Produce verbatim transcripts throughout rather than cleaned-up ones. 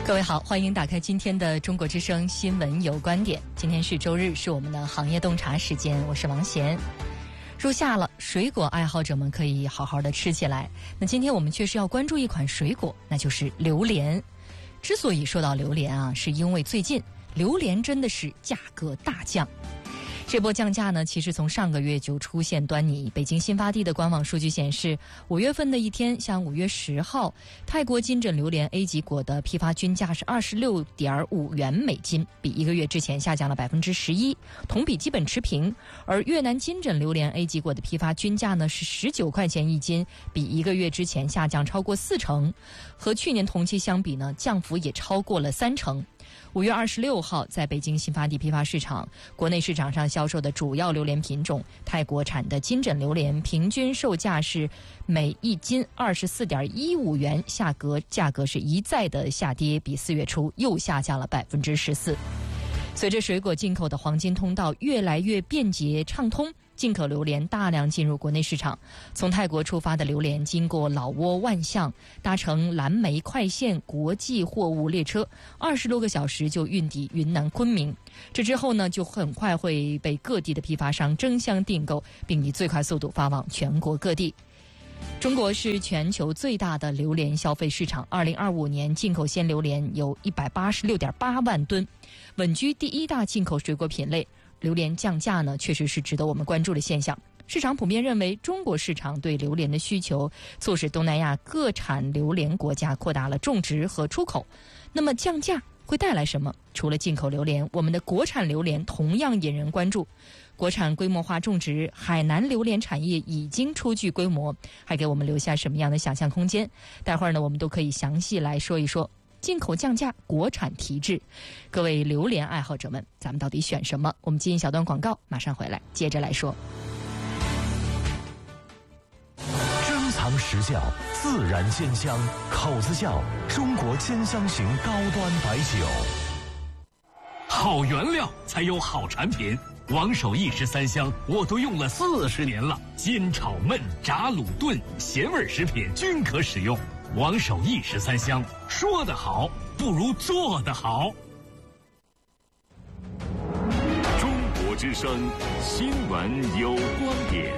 各位好，欢迎打开今天的中国之声新闻有观点。今天是周日，是我们的行业洞察时间，我是王贤。入夏了，水果爱好者们可以好好的吃起来。那今天我们确实要关注一款水果，那就是榴莲。之所以说到榴莲啊，是因为最近榴莲真的是价格大降。这波降价呢，其实从上个月就出现端倪。北京新发地的官网数据显示，五月份的一天，像五月十号，泰国金枕榴莲 A 级果的批发均价是二十六点五元每斤，比一个月之前下降了百分之十一，同比基本持平。而越南金枕榴莲 A 级果的批发均价呢是十九块钱一斤，比一个月之前下降超过四成，和去年同期相比呢，降幅也超过了三成。五月二十六号，在北京新发地批发市场，国内市场上销售的主要榴莲品种泰国产的金枕榴莲，平均售价是每一斤二十四点一五元，价格价格是一再的下跌，比四月初又下降了百分之十四。随着水果进口的黄金通道越来越便捷畅通，进口榴莲大量进入国内市场。从泰国出发的榴莲经过老挝万象，搭乘蓝莓快线国际货物列车，二十多个小时就运抵云南昆明。这之后呢，就很快会被各地的批发商争相订购，并以最快速度发往全国各地。中国是全球最大的榴莲消费市场，二零二五年进口鲜榴莲有一百八十六点八万吨，稳居第一大进口水果品类。榴莲降价呢，确实是值得我们关注的现象。市场普遍认为，中国市场对榴莲的需求，促使东南亚各产榴莲国家扩大了种植和出口。那么降价会带来什么？除了进口榴莲，我们的国产榴莲同样引人关注。国产规模化种植，海南榴莲产业已经初具规模，还给我们留下什么样的想象空间？待会儿呢，我们都可以详细来说一说。进口降价，国产提质，各位榴莲爱好者们，咱们到底选什么？我们进一小段广告，马上回来接着来说。 珍藏实窖，自然鲜香，口子窖中国兼香型高端白酒。 好原料才有好产品，王守义十三香我都用了四十年了，煎炒焖炸卤炖咸味食品均可使用。王守义十三香，说得好不如做得好。 中国之声新闻有观点。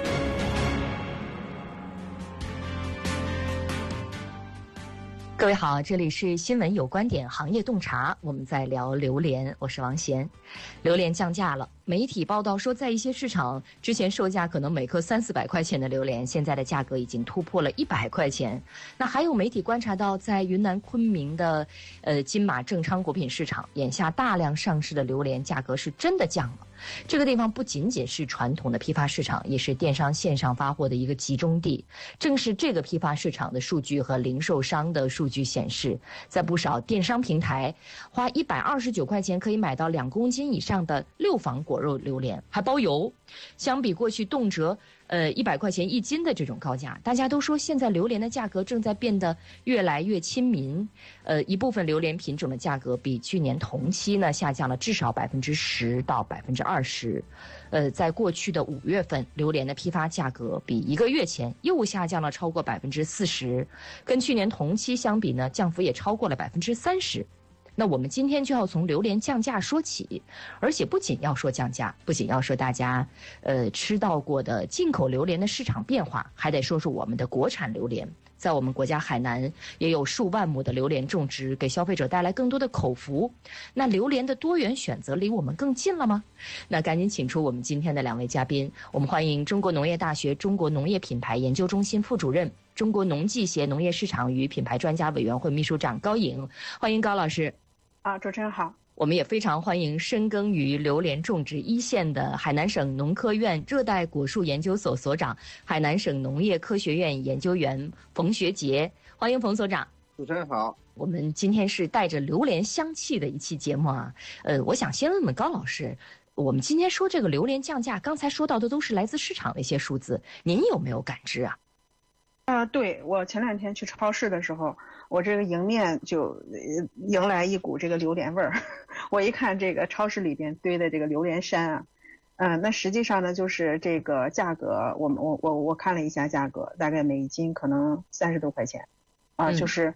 各位好，这里是新闻有观点行业洞察，我们在聊榴莲，我是王贤。榴莲降价了，媒体报道说，在一些市场，之前售价可能每颗三四百块钱的榴莲，现在的价格已经突破了一百块钱。那还有媒体观察到，在云南昆明的呃金马正昌果品市场，眼下大量上市的榴莲价格是真的降了。这个地方不仅仅是传统的批发市场，也是电商线上发货的一个集中地。正是这个批发市场的数据和零售商的数据显示，在不少电商平台，花一百二十九块钱可以买到两公斤以上的六房果肉榴莲，还包邮。相比过去动辄呃一百块钱一斤的这种高价，大家都说现在榴莲的价格正在变得越来越亲民。呃，一部分榴莲品种的价格比去年同期呢下降了至少百分之十到百分之二十。呃，在过去的五月份，榴莲的批发价格比一个月前又下降了超过百分之四十，跟去年同期相比呢，降幅也超过了百分之三十。那我们今天就要从榴莲降价说起，而且不仅要说降价，不仅要说大家呃吃到过的进口榴莲的市场变化，还得说说我们的国产榴莲。在我们国家海南也有数万亩的榴莲种植，给消费者带来更多的口福。那榴莲的多元选择离我们更近了吗？那赶紧请出我们今天的两位嘉宾，我们欢迎中国农业大学中国农业品牌研究中心副主任、中国农技协农业市场与品牌专家委员会秘书长高颖，欢迎高老师。 啊，主持人好。 我们也非常欢迎深耕于榴莲种植一线的海南省农科院热带果树研究所所长、海南省农业科学院研究员冯学杰，欢迎冯所长。 主持人好。 我们今天是带着榴莲香气的一期节目啊，呃，我想先问问高老师，我们今天说这个榴莲降价，刚才说到的都是来自市场的一些数字，您有没有感知啊？ 啊、呃，对，我前两天去超市的时候，我这个迎面就迎来一股这个榴莲味儿。我一看这个超市里边堆的这个榴莲山啊，嗯、呃，那实际上呢，就是这个价格，我我我我看了一下价格，大概每一斤可能三十多块钱，啊、呃，就是，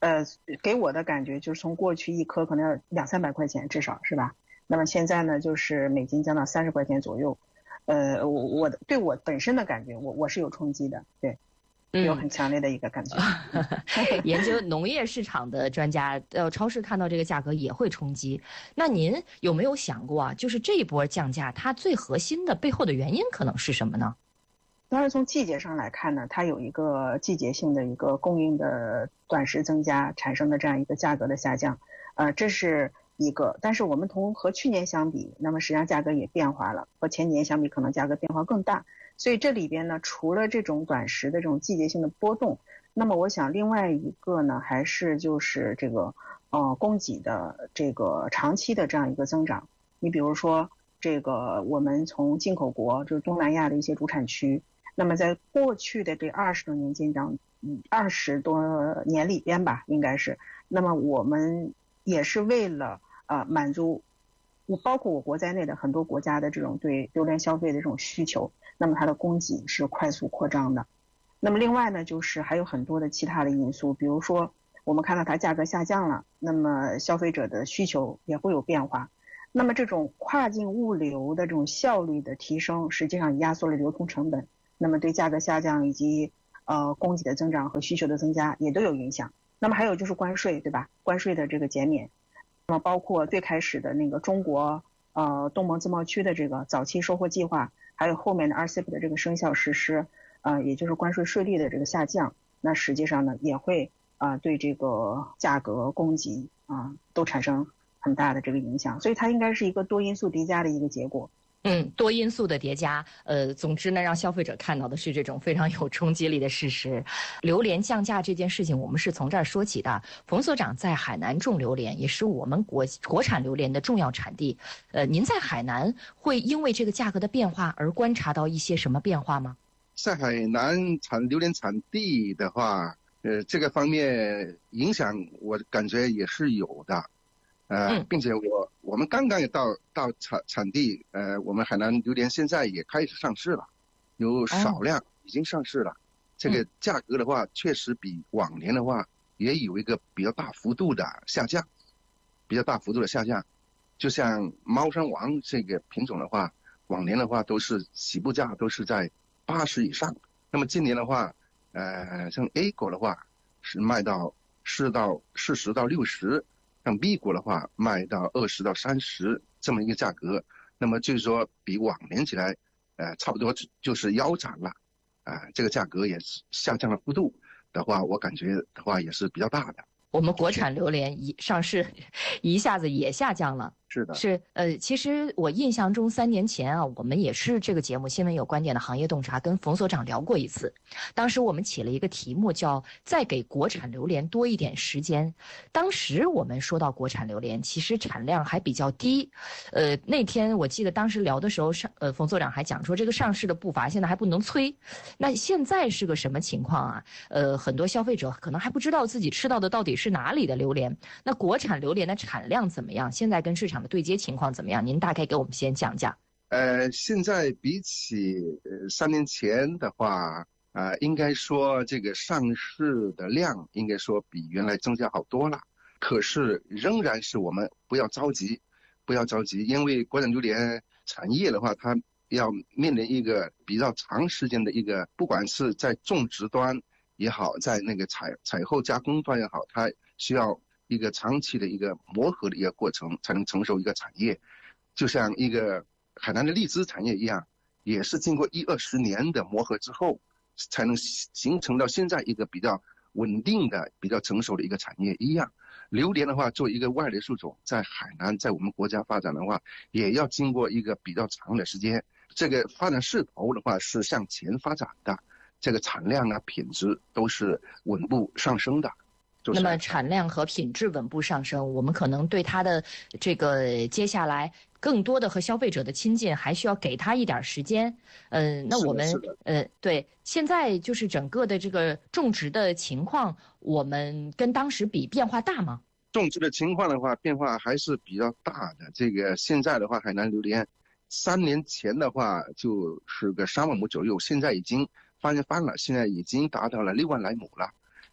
呃，给我的感觉就是从过去一颗可能要两三百块钱至少是吧？那么现在呢，就是美金降到三十块钱左右。呃，我我对我本身的感觉，我我是有冲击的，对，有很强烈的一个感觉。 嗯、研究农业市场的专家，呃，超市看到这个价格也会冲击。那您有没有想过啊？就是这一波降价，它最核心的背后的原因可能是什么呢？ 当然，从季节上来看呢，它有一个季节性的一个供应的短时增加产生的这样一个价格的下降，呃，这是一个。但是我们同和去年相比，那么实际上价格也变化了，和前年相比可能价格变化更大。所以这里边呢，除了这种短时的这种季节性的波动，那么我想另外一个呢，还是就是这个呃供给的这个长期的这样一个增长。你比如说这个我们从进口国，就是东南亚的一些主产区。那么在过去的这二十多年间当，二十多年里边吧，应该是，那么我们也是为了呃满足，包括我国在内的很多国家的这种对榴莲消费的这种需求，那么它的供给是快速扩张的。那么另外呢，就是还有很多的其他的因素，比如说我们看到它价格下降了，那么消费者的需求也会有变化。那么这种跨境物流的这种效率的提升，实际上压缩了流通成本。那么对价格下降以及呃供给的增长和需求的增加也都有影响。那么还有就是关税，对吧？关税的这个减免，那么包括最开始的那个中国呃东盟自贸区的这个早期收获计划，还有后面的 R C E P 的这个生效实施，呃也就是关税税率的这个下降，那实际上呢也会啊、呃、对这个价格供给啊、呃、都产生很大的这个影响，所以它应该是一个多因素叠加的一个结果。 嗯，多因素的叠加，呃，总之呢，让消费者看到的是这种非常有冲击力的事实。榴莲降价这件事情，我们是从这儿说起的。冯所长在海南种榴莲，也是我们国国产榴莲的重要产地。呃，您在海南会因为这个价格的变化而观察到一些什么变化吗？ 在海南产榴莲产地的话，呃，这个方面影响我感觉也是有的。呃，并且我我们刚刚也到到产产地，呃，我们海南榴莲现在也开始上市了，有少量已经上市了。这个价格的话，确实比往年的话也有一个比较大幅度的下降，比较大幅度的下降。就像猫山王这个品种的话，往年的话都是起步价都是在八十以上，那么今年的话，呃，像 A 果的话是卖到四到四十到六十。像 B 果的话卖到二十到三十这么一个价格，那么就是说比往年起来，呃，差不多就是腰斩了，啊、呃，这个价格也是下降的幅度的话，我感觉的话也是比较大的。 我们国产榴莲一上市，一下子也下降了。 是的， 是呃，其实我印象中三年前啊，我们也是这个节目《新闻有观点》的行业洞察跟冯所长聊过一次，当时我们起了一个题目叫“再给国产榴莲多一点时间”。当时我们说到国产榴莲，其实产量还比较低。呃，那天我记得当时聊的时候，上呃冯所长还讲说，这个上市的步伐现在还不能催。那现在是个什么情况啊？呃，很多消费者可能还不知道自己吃到的到底是哪里的榴莲。那国产榴莲的产量怎么样？现在跟市场的对接情况怎么样？您大概给我们先讲讲。 呃，现在比起呃三年前的话，啊、呃，应该说这个上市的量应该说比原来增加好多了。可是仍然是我们不要着急，不要着急，因为国产榴莲产业的话，它要面临一个比较长时间的一个，不管是在种植端也好，在那个采采后加工端也好，它需要一个长期的一个磨合的一个过程，才能成熟一个产业。就像一个海南的荔枝产业一样，也是经过一二十年的磨合之后，才能形成到现在一个比较稳定的、比较成熟的一个产业一样。榴莲的话，作为一个外来树种，在海南，在我们国家发展的话，也要经过一个比较长的时间。这个发展势头的话是向前发展的，这个产量啊、品质都是稳步上升的。 那么产量和品质稳步上升，我们可能对它的这个接下来更多的和消费者的亲近，还需要给他一点时间。嗯、呃，那我们呃对现在就是整个的这个种植的情况，我们跟当时比变化大吗？ 种植的情况的话，变化还是比较大的。这个现在的话，海南榴莲三年前的话就是个三万亩左右，现在已经翻一番了，现在已经达到了六万来亩了。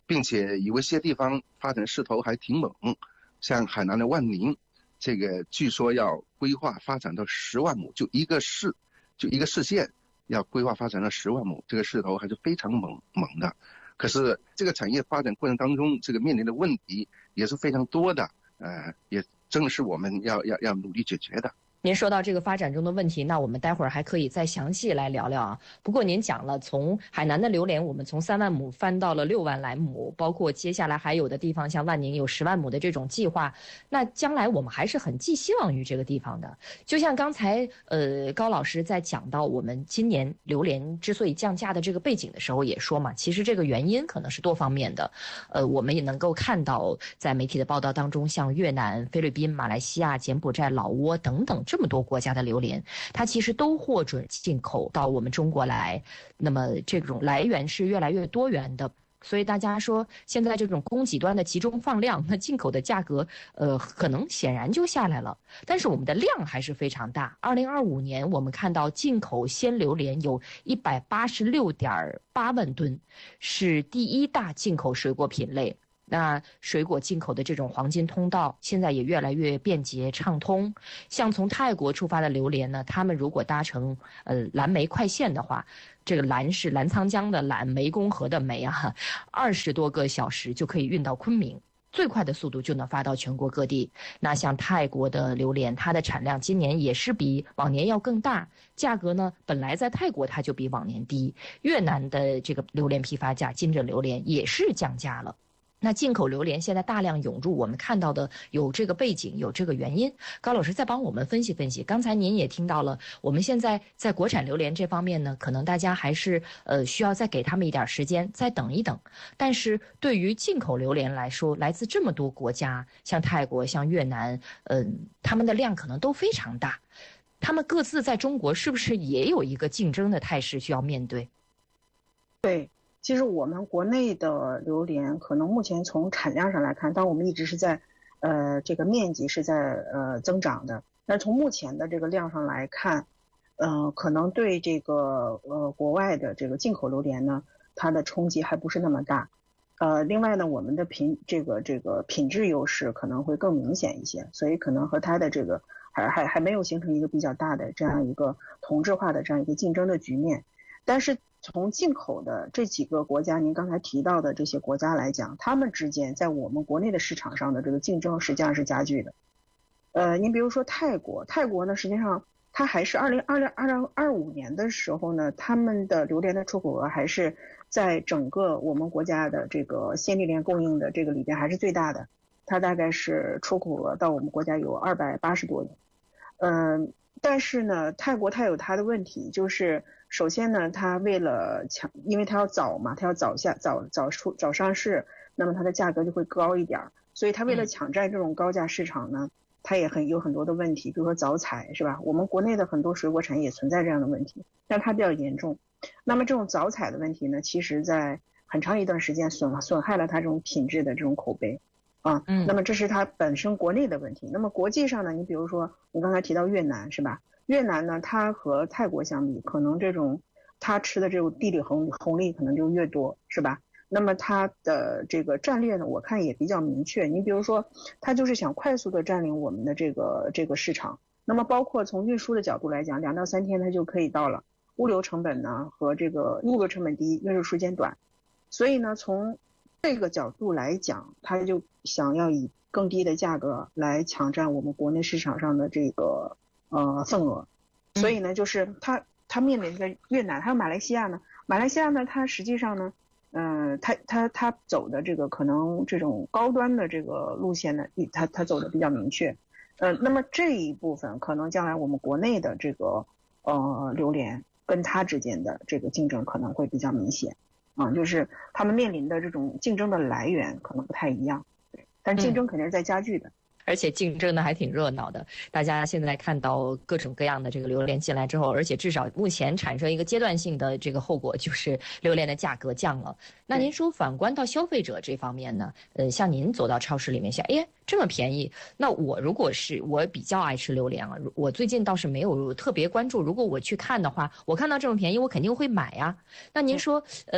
并且有一些地方发展势头还挺猛，像海南的万宁，这个据说要规划发展到十万亩，就一个市，就一个市县要规划发展到十万亩，这个势头还是非常猛猛的。可是这个产业发展过程当中，这个面临的问题也是非常多的，呃，也正是我们要要要努力解决的。 您说到这个发展中的问题，那我们待会儿还可以再详细来聊聊啊。不过您讲了，从海南的榴莲，我们从三万亩翻到了六万来亩，包括接下来还有的地方像万宁有十万亩的这种计划，那将来我们还是很寄希望于这个地方的。就像刚才呃高老师在讲到我们今年榴莲之所以降价的这个背景的时候也说嘛，其实这个原因可能是多方面的。呃，我们也能够看到在媒体的报道当中，像越南、菲律宾、马来西亚、柬埔寨、老挝等等这么多国家的榴莲，它其实都获准进口到我们中国来，那么这种来源是越来越多元的。所以大家说现在这种供给端的集中放量，那进口的价格呃可能显然就下来了，但是我们的量还是非常大。二零二五年我们看到进口鲜榴莲有一百八十六点八万吨，是第一大进口水果品类。那水果进口的这种黄金通道现在也越来越便捷畅通，像从泰国出发的榴莲呢，他们如果搭乘呃蓝莓快线的话，这个蓝是澜沧江的蓝，湄公河的湄啊，二十多个小时就可以运到昆明，最快的速度就能发到全国各地。那像泰国的榴莲，它的产量今年也是比往年要更大，价格呢本来在泰国它就比往年低。越南的这个榴莲批发价金枕榴莲也是降价了。那进口榴莲现在大量涌入，我们看到的有这个背景，有这个原因。高老师再帮我们分析分析。刚才您也听到了，我们现在在国产榴莲这方面呢，可能大家还是呃需要再给他们一点时间，再等一等。但是对于进口榴莲来说，来自这么多国家，像泰国、像越南，嗯、呃，他们的量可能都非常大。他们各自在中国是不是也有一个竞争的态势需要面对？ 对。其实我们国内的榴莲可能目前从产量上来看，但我们一直是在呃这个面积是在呃增长的，但从目前的这个量上来看，呃可能对这个呃国外的这个进口榴莲呢，它的冲击还不是那么大。呃另外呢，我们的品这个这个品质优势可能会更明显一些，所以可能和它的这个还还还没有形成一个比较大的这样一个同质化的这样一个竞争的局面。但是从进口的这几个国家，您刚才提到的这些国家来讲，他们之间在我们国内的市场上的这个竞争实际上是加剧的。呃，您比如说泰国，泰国呢，实际上它还是二零二零二零二五年的时候呢，他们的榴莲的出口额还是在整个我们国家的这个鲜榴莲供应的这个里边还是最大的，它大概是出口额到我们国家有二百八十多亿。嗯、呃，但是呢，泰国它有它的问题，就是首先呢，它为了抢，因为它要早嘛，它要早下早早出早上市，那么它的价格就会高一点，所以它为了抢占这种高价市场呢，它也很有很多的问题，比如说早采是吧？我们国内的很多水果产业也存在这样的问题，但它比较严重。那么这种早采的问题呢，其实在很长一段时间损损害了它这种品质的这种口碑啊。嗯。那么这是它本身国内的问题。那么国际上呢，你比如说你刚才提到越南是吧？越南呢，它和泰国相比，可能这种它吃的这种地理红红利可能就越多，是吧？那么它的这个战略呢，我看也比较明确。你比如说，它就是想快速的占领我们的这个这个市场。那么包括从运输的角度来讲，两到三天它就可以到了，物流成本呢和这个物流成本低，运输时间短。所以呢，从这个角度来讲，它就想要以更低的价格来抢占我们国内市场上的这个呃份额。所以呢，就是它它面临着越南还有马来西亚呢，马来西亚呢，它实际上呢，嗯、呃，它它它走的这个可能这种高端的这个路线呢，它它走的比较明确，呃，那么这一部分可能将来我们国内的这个呃榴莲跟它之间的这个竞争可能会比较明显，啊，就是他们面临的这种竞争的来源可能不太一样，但竞争肯定是在加剧的。嗯， 而且竞争呢还挺热闹的，大家现在看到各种各样的这个榴莲进来之后，而且至少目前产生一个阶段性的这个后果，就是榴莲的价格降了。那您说反观到消费者这方面呢？呃，像您走到超市里面想，哎，这么便宜，那我如果是我比较爱吃榴莲啊，我最近倒是没有特别关注，如果我去看的话，我看到这么便宜，我肯定会买呀。那您说，呃，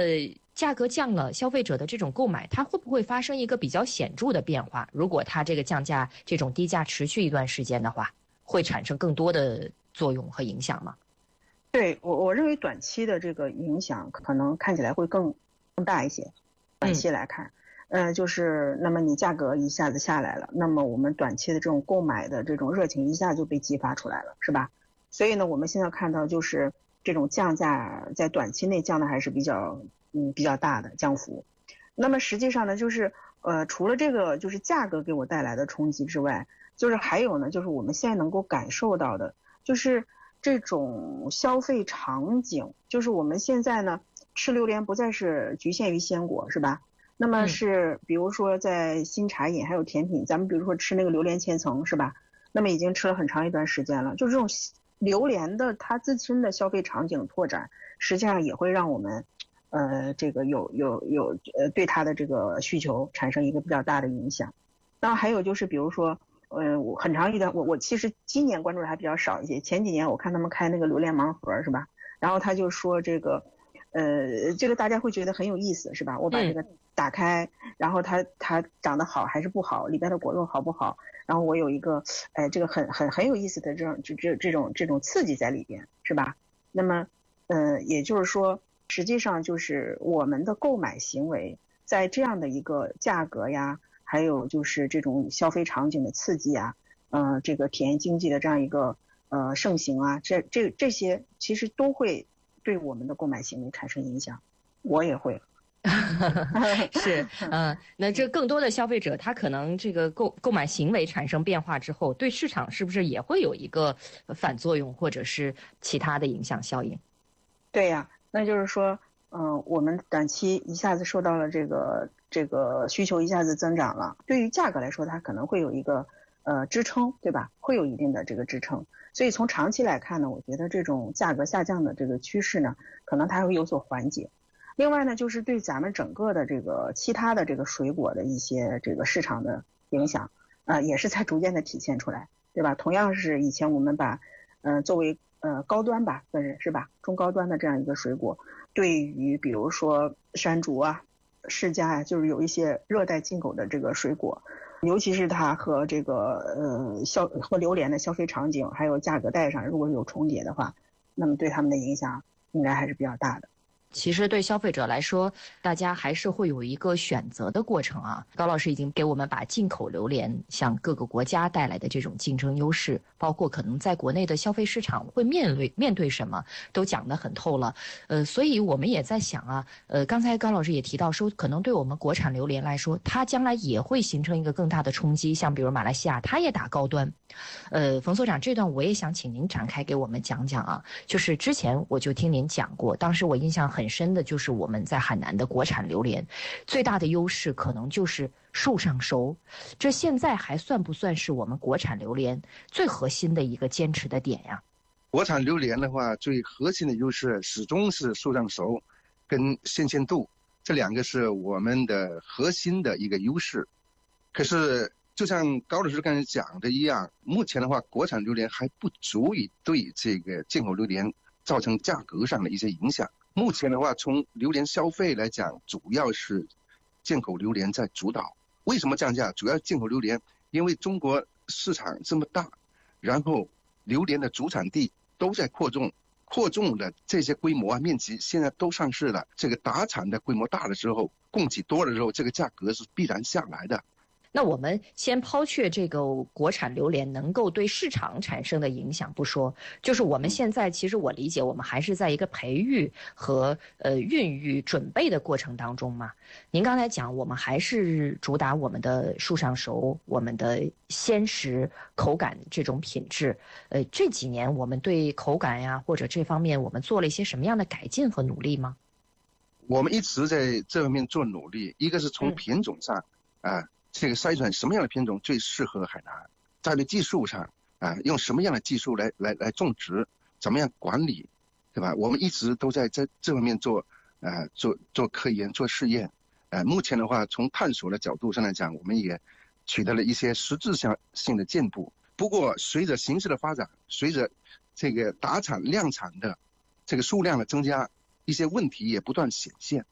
价格降了，消费者的这种购买，它会不会发生一个比较显著的变化？如果它这个降价这种低价持续一段时间的话，会产生更多的作用和影响吗？ 对，我我认为短期的这个影响可能看起来会更更大一些。短期来看，嗯、呃，就是那么你价格一下子下来了，那么我们短期的这种购买的这种热情一下就被激发出来了，是吧？所以呢，我们现在看到就是这种降价在短期内降的还是比较嗯比较大的降幅。那么实际上呢，就是呃除了这个就是价格给我带来的冲击之外，就是还有呢，就是我们现在能够感受到的，就是这种消费场景，就是我们现在呢吃榴莲不再是局限于鲜果，是吧？那么是比如说在新茶饮还有甜品，咱们比如说吃那个榴莲千层，是吧？那么已经吃了很长一段时间了，就这种榴莲的它自身的消费场景拓展，实际上也会让我们呃这个有有有呃对它的这个需求产生一个比较大的影响。那还有就是比如说呃，我很长一段，我我其实今年关注的还比较少一些。前几年我看他们开那个榴莲盲盒，是吧？然后他就说这个，呃，这个大家会觉得很有意思，是吧？我把这个打开，嗯、然后它它长得好还是不好，里边的果肉好不好？然后我有一个，哎，这个很很很有意思的这种这这这种这种刺激在里边，是吧？那么，呃，也就是说，实际上就是我们的购买行为在这样的一个价格呀。还有就是这种消费场景的刺激啊，呃，这个体验经济的这样一个呃盛行啊，这这这些其实都会对我们的购买行为产生影响，我也会。 是，嗯、呃，那这更多的消费者他可能这个购购买行为产生变化之后，对市场是不是也会有一个反作用，或者是其他的影响效应？ 对呀、啊，那就是说。嗯、呃，我们短期一下子受到了这个这个需求一下子增长了，对于价格来说，它可能会有一个呃支撑，对吧？会有一定的这个支撑。所以从长期来看呢，我觉得这种价格下降的这个趋势呢，可能它会有所缓解。另外呢，就是对咱们整个的这个其他的这个水果的一些这个市场的影响，呃，也是在逐渐的体现出来，对吧？同样是以前我们把呃作为呃高端吧，算是是吧？中高端的这样一个水果。对于比如说山竹啊、释迦啊，就是有一些热带进口的这个水果，尤其是它和这个呃消和榴莲的消费场景还有价格带上如果有重叠的话，那么对他们的影响应该还是比较大的。 其实对消费者来说，大家还是会有一个选择的过程啊。高老师已经给我们把进口榴莲向各个国家带来的这种竞争优势，包括可能在国内的消费市场会面对面对什么，都讲得很透了。呃，所以我们也在想啊，呃，刚才高老师也提到说，可能对我们国产榴莲来说，它将来也会形成一个更大的冲击。像比如马来西亚，它也打高端。呃，冯所长，这段我也想请您展开给我们讲讲啊。就是之前我就听您讲过，当时我印象很深的就是我们在海南的国产榴莲，最大的优势可能就是树上熟。这现在还算不算是我们国产榴莲最核心的一个坚持的点呀？ 国产榴莲的话，最核心的优势始终是树上熟跟新鲜度，这两个是我们的核心的一个优势。可是就像高老师刚才讲的一样，目前的话，国产榴莲还不足以对这个进口榴莲造成价格上的一些影响。目前的话，从榴莲消费来讲，主要是进口榴莲在主导。为什么降价？主要进口榴莲，因为中国市场这么大，然后榴莲的主产地都在扩充，扩充的这些规模啊、面积现在都上市了。这个打产的规模大的时候，供给多的时候，这个价格是必然下来的。 那我们先抛却这个国产榴莲能够对市场产生的影响不说，就是我们现在其实我理解我们还是在一个培育和呃孕育准备的过程当中嘛。您刚才讲我们还是主打我们的树上熟，我们的鲜实口感这种品质。呃，这几年我们对口感呀或者这方面我们做了一些什么样的改进和努力吗？ 我们一直在这方面做努力，一个是从品种上啊。嗯这个筛选什么样的品种最适合海南，在对技术上啊，用什么样的技术来来来种植，怎么样管理，对吧？我们一直都在在这方面做啊做做科研做试验，呃，目前的话从探索的角度上来讲，我们也取得了一些实质性性的进步。不过随着形势的发展，随着这个打产量产的这个数量的增加，一些问题也不断显现。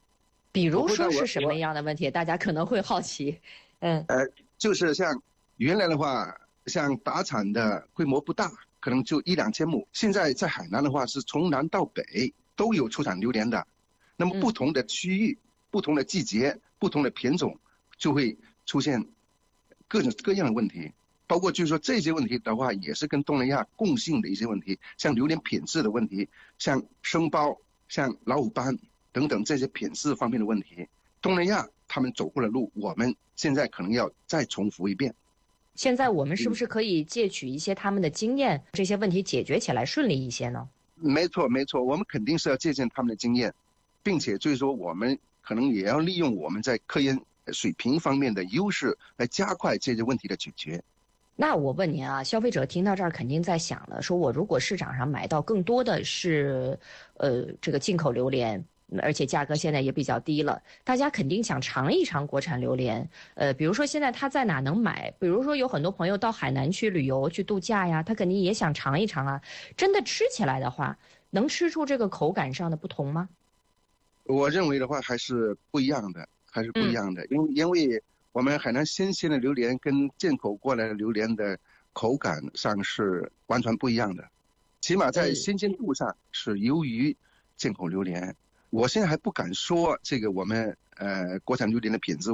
比如说是什么样的问题？大家可能会好奇。嗯， 呃，就是像原来的话，像打产的规模不大，可能就一两千亩。现在在海南的话，是从南到北都有出产榴莲的。那么不同的区域、嗯、不同的季节、不同的品种，就会出现各种各样的问题。包括就是说这些问题的话，也是跟东南亚共性的一些问题，像榴莲品质的问题，像生苞、像老虎斑等等这些品质方面的问题。东南亚他们走过的路，我们现在可能要再重复一遍。 现在我们是不是可以借取一些他们的经验，嗯、这些问题解决起来顺利一些呢？ 没错，没错，我们肯定是要借鉴他们的经验，并且就是说我们可能也要利用我们在科研水平方面的优势，来加快这些问题的解决。 那我问您啊，消费者听到这儿肯定在想了，说我如果市场上买到更多的是，呃，这个进口榴莲，而且价格现在也比较低了，大家肯定想尝一尝国产榴莲。呃，比如说现在他在哪能买？比如说有很多朋友到海南去旅游去度假呀，他肯定也想尝一尝啊。真的吃起来的话，能吃出这个口感上的不同吗？ 我认为的话还是不一样的，还是不一样的，因为因为我们海南新鲜的榴莲跟进口过来的榴莲的口感上是完全不一样的，起码在新鲜度上是优于进口榴莲。我现在还不敢说这个我们呃国产榴莲的品质